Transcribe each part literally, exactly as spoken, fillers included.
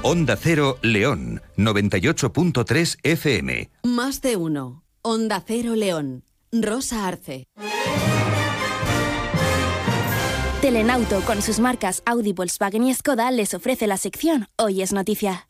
Onda Cero León, noventa y ocho punto tres F M. Más de uno. Onda Cero León. Rosa Arce. Telenauto, con sus marcas Audi, Volkswagen y Skoda, les ofrece la sección Hoy es Noticia.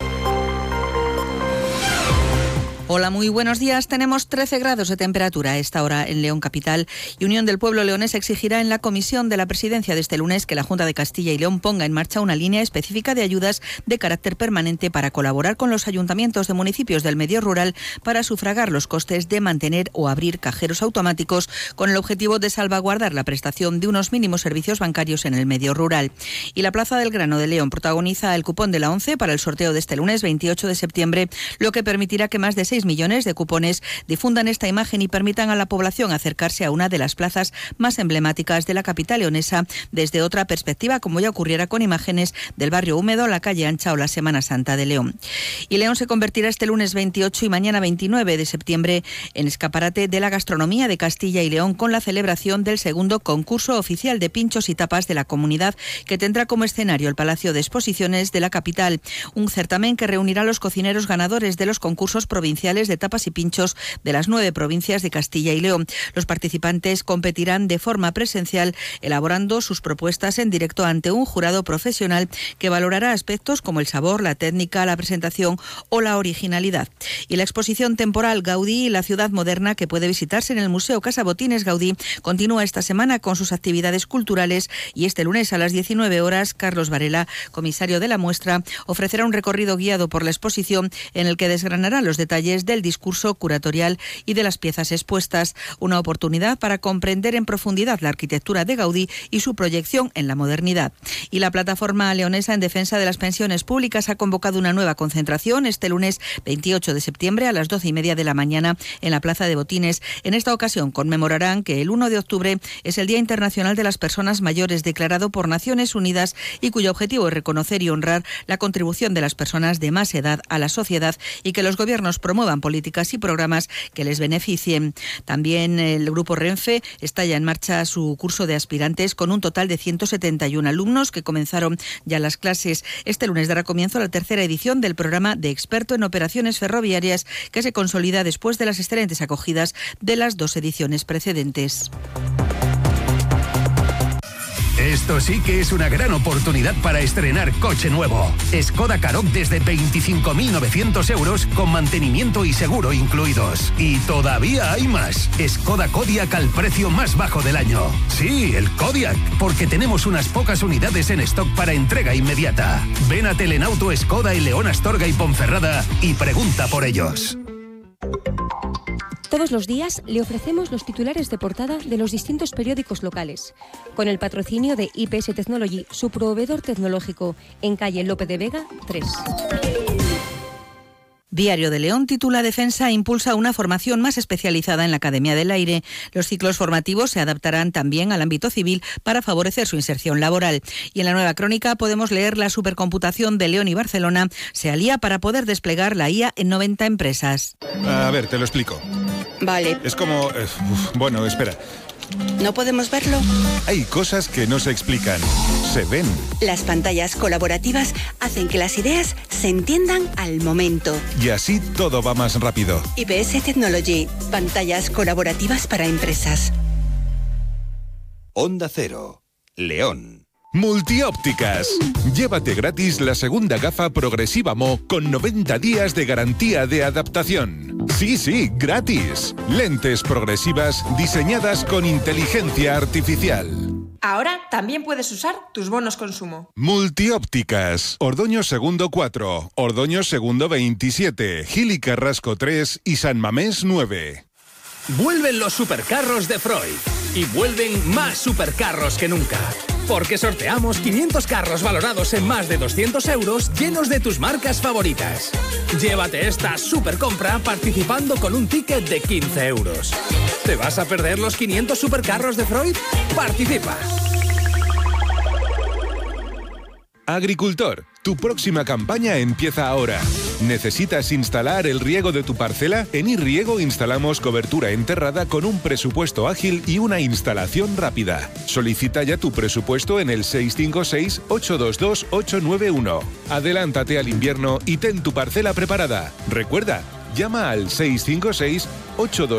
Hola, muy buenos días. Tenemos trece grados de temperatura a esta hora en León Capital y Unión del Pueblo Leonés exigirá en la comisión de la presidencia de este lunes que la Junta de Castilla y León ponga en marcha una línea específica de ayudas de carácter permanente para colaborar con los ayuntamientos de municipios del medio rural para sufragar los costes de mantener o abrir cajeros automáticos con el objetivo de salvaguardar la prestación de unos mínimos servicios bancarios en el medio rural. Y la Plaza del Grano de León protagoniza el cupón de la ONCE para el sorteo de este lunes veintiocho de septiembre, lo que permitirá que más de seis millones de cupones difundan esta imagen y permitan a la población acercarse a una de las plazas más emblemáticas de la capital leonesa desde otra perspectiva, como ya ocurriera con imágenes del barrio húmedo, la calle ancha o la Semana Santa de León. Y León se convertirá este lunes veintiocho y mañana veintinueve de septiembre en escaparate de la gastronomía de Castilla y León con la celebración del segundo concurso oficial de pinchos y tapas de la comunidad, que tendrá como escenario el Palacio de Exposiciones de la capital, un certamen que reunirá a los cocineros ganadores de los concursos provinciales de tapas y pinchos de las nueve provincias de Castilla y León. Los participantes competirán de forma presencial, elaborando sus propuestas en directo ante un jurado profesional que valorará aspectos como el sabor, la técnica, la presentación o la originalidad. Y la exposición temporal Gaudí y la ciudad moderna, que puede visitarse en el Museo Casa Botines Gaudí, continúa esta semana con sus actividades culturales y este lunes a las diecinueve horas Carlos Varela, comisario de la muestra, ofrecerá un recorrido guiado por la exposición en el que desgranará los detalles del discurso curatorial y de las piezas expuestas, una oportunidad para comprender en profundidad la arquitectura de Gaudí y su proyección en la modernidad. Y la plataforma leonesa en defensa de las pensiones públicas ha convocado una nueva concentración este lunes veintiocho de septiembre a las doce y media de la mañana en la Plaza de Botines. En esta ocasión conmemorarán que el uno de octubre es el Día Internacional de las Personas Mayores, declarado por Naciones Unidas, y cuyo objetivo es reconocer y honrar la contribución de las personas de más edad a la sociedad y que los gobiernos promuevan políticas y programas que les beneficien. También el Grupo Renfe está ya en marcha su curso de aspirantes con un total de ciento setenta y uno alumnos que comenzaron ya las clases. Este lunes dará comienzo la tercera edición del programa de experto en operaciones ferroviarias, que se consolida después de las excelentes acogidas de las dos ediciones precedentes. Esto sí que es una gran oportunidad para estrenar coche nuevo. Skoda Karoq desde veinticinco mil novecientos euros con mantenimiento y seguro incluidos. Y todavía hay más. Skoda Kodiaq al precio más bajo del año. Sí, el Kodiaq, porque tenemos unas pocas unidades en stock para entrega inmediata. Ven a Telenauto Skoda y León Astorga y Ponferrada y pregunta por ellos. Todos los días le ofrecemos los titulares de portada de los distintos periódicos locales, con el patrocinio de I P S Technology, su proveedor tecnológico, en calle Lope de Vega tres. Diario de León titula Defensa impulsa una formación más especializada en la Academia del Aire. Los ciclos formativos se adaptarán también al ámbito civil para favorecer su inserción laboral. Y en la Nueva Crónica podemos leer la supercomputación de León y Barcelona se alía para poder desplegar la I A en noventa empresas. A ver, te lo explico. Vale. Es como... Eh, uf, bueno, espera. ¿No podemos verlo? Hay cosas que no se explican, se ven. Las pantallas colaborativas hacen que las ideas se entiendan al momento. Y así todo va más rápido. I P S Technology, pantallas colaborativas para empresas. Onda Cero, León. Multiópticas. Llévate gratis la segunda gafa progresiva Mo con noventa días de garantía de adaptación. Sí, sí, gratis. Lentes progresivas diseñadas con inteligencia artificial. Ahora también puedes usar tus bonos consumo. Multiópticas. Ordoño Segundo cuatro, Ordoño Segundo veintisiete, Gil y Carrasco tres y San Mamés nueve. Vuelven los supercarros de Freud. Y vuelven más supercarros que nunca. Porque sorteamos quinientos carros valorados en más de doscientos euros llenos de tus marcas favoritas. Llévate esta supercompra participando con un ticket de quince euros. ¿Te vas a perder los quinientos supercarros de Freud? ¡Participa! Agricultor, tu próxima campaña empieza ahora. ¿Necesitas instalar el riego de tu parcela? En iRiego instalamos cobertura enterrada con un presupuesto ágil y una instalación rápida. Solicita ya tu presupuesto en el seis cinco seis, ocho dos dos, ocho nueve uno. Adelántate al invierno y ten tu parcela preparada. Recuerda, llama al seis cinco seis, ocho dos dos.